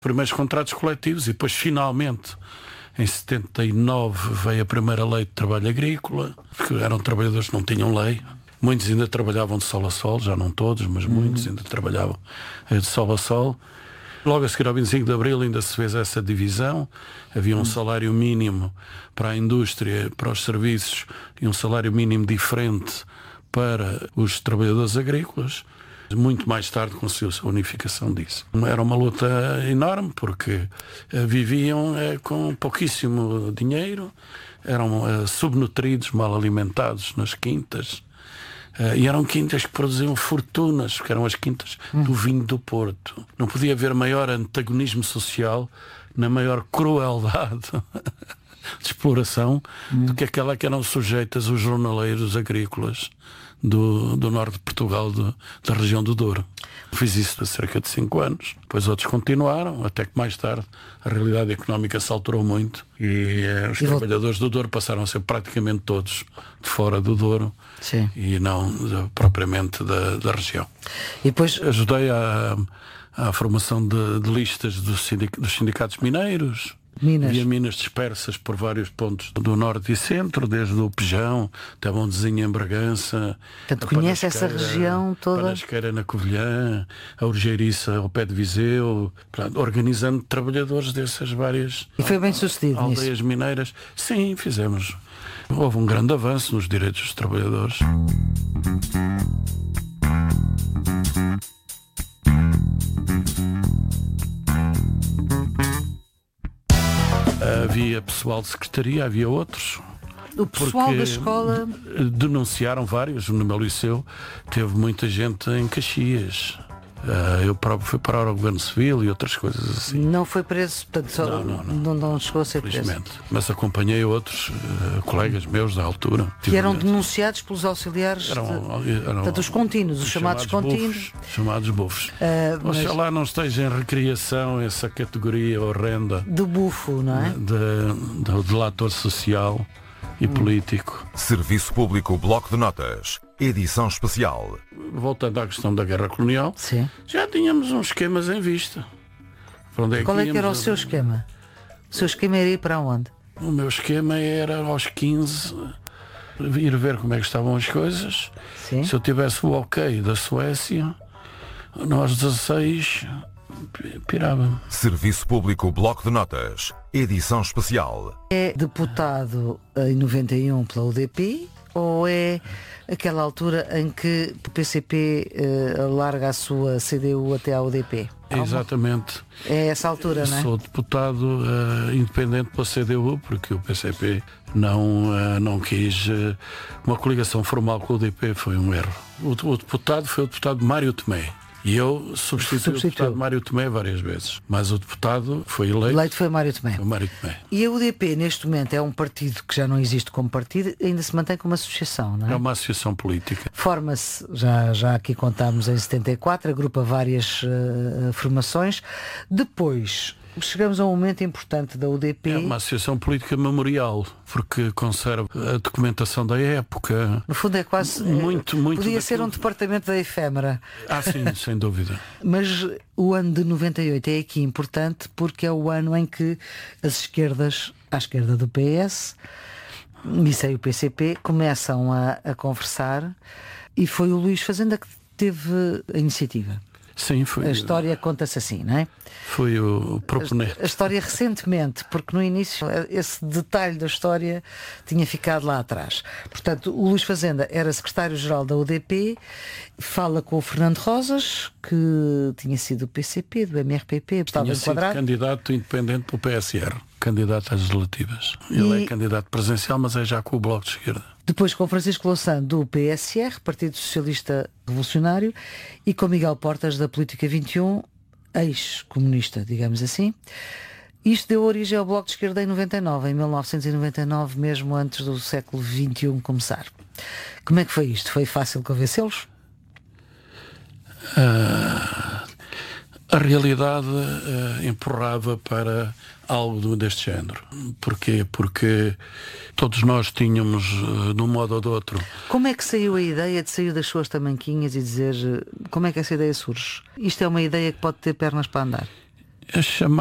Primeiros contratos coletivos e depois finalmente em 79 veio a primeira lei de trabalho agrícola, porque eram trabalhadores que não tinham lei. Muitos ainda trabalhavam de sol a sol, já não todos, mas muitos ainda trabalhavam de sol a sol. Logo a seguir ao 25 de Abril ainda se fez essa divisão. Havia um salário mínimo para a indústria, para os serviços, e um salário mínimo diferente para os trabalhadores agrícolas. Muito mais tarde conseguiu-se a unificação disso. Era uma luta enorme porque viviam com pouquíssimo dinheiro, eram subnutridos, mal alimentados nas quintas. E eram quintas que produziam fortunas, que eram as quintas do vinho do Porto. Não podia haver maior antagonismo social, na maior crueldade de exploração do que aquela que eram sujeitas os jornaleiros agrícolas do norte de Portugal, da região do Douro. Fiz isso há cerca de 5 anos. Depois outros continuaram, até que mais tarde a realidade económica se alterou muito e os trabalhadores do Douro passaram a ser praticamente todos de fora do Douro. Sim. E não propriamente da região. E depois ajudei à formação de listas dos sindicatos mineiros. Havia minas dispersas por vários pontos do norte e centro, desde o Pejão até a Montezinha em Bragança. Portanto, conhece essa região toda? A Panasqueira na Covilhã, a Urgeiriça ao pé de Viseu, organizando trabalhadores dessas várias e foi bem sucedido aldeias nisso? Mineiras. Sim, fizemos. Houve um grande avanço nos direitos dos trabalhadores. Havia pessoal de secretaria, havia outros. O pessoal da escola denunciaram vários. No meu liceu teve muita gente em Caxias. Eu próprio fui parar ao Governo Civil e outras coisas assim. Não foi preso, portanto, só não chegou a ser preso. Mas acompanhei outros colegas meus da altura. Que eram denunciados pelos auxiliares, portanto, os contínuos, os chamados contínuos. Chamados bufos. Oxalá não esteja em recriação essa categoria horrenda do bufo, não é? Do delator social e político. Serviço Público Bloco de Notas, edição especial. Voltando à questão da guerra colonial, sim, já tínhamos uns esquemas em vista. Qual é que era o seu esquema? O seu esquema era ir para onde? O meu esquema era aos 15 ir ver como é que estavam as coisas. Sim. Se eu tivesse o ok da Suécia, nós 16 pirava. Serviço Público Bloco de Notas, edição especial. É deputado em 91 pela UDP ou é aquela altura em que o PCP larga a sua CDU até à UDP? Exatamente. É essa altura, não é? Sou deputado independente pela CDU, porque o PCP não quis uma coligação formal com a UDP, foi um erro. O deputado foi o deputado Mário Tomé. E eu substituí o deputado Mário Tomé várias vezes. Mas o deputado foi eleito foi Mário Tomé. E a UDP, neste momento, é um partido que já não existe como partido, ainda se mantém como associação, não é? É uma associação política. Forma-se, já aqui contámos, em 74, agrupa várias formações. Depois chegamos a um momento importante da UDP. É uma associação política memorial, porque conserva a documentação da época. No fundo é quase muito podia ser um departamento da efêmera. Sim, sem dúvida. Mas o ano de 98 é aqui importante porque é o ano em que as esquerdas, à esquerda do PS e o PCP, começam a conversar, e foi o Luís Fazenda que teve a iniciativa. Sim, foi. A história conta-se assim, não é? Foi o proponente. A história recentemente, porque no início esse detalhe da história tinha ficado lá atrás. Portanto, o Luís Fazenda era secretário-geral da UDP, fala com o Fernando Rosas, que tinha sido do PCP, do MRPP, estava enquadrado. Sido candidato independente pelo PSR, candidato às legislativas. Ele é candidato presencial, mas é já com o Bloco de Esquerda. Depois com Francisco Louçã do PSR, Partido Socialista Revolucionário, e com Miguel Portas da Política 21, ex-comunista, digamos assim. Isto deu origem ao Bloco de Esquerda em 1999, mesmo antes do século XXI começar. Como é que foi isto? Foi fácil convencê-los? A realidade empurrava para algo deste género. Porquê? Porque todos nós tínhamos, de um modo ou de outro... Como é que saiu a ideia de sair das suas tamanquinhas e dizer... Como é que essa ideia surge? Isto é uma ideia que pode ter pernas para andar? a chamar